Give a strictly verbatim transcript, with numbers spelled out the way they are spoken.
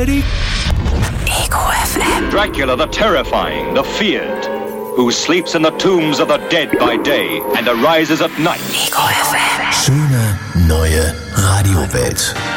ready? Ego F M. Dracula the terrifying, the feared, who sleeps in the tombs of the dead by day and arises at night. Ego F M. Schöne neue Radiowelt.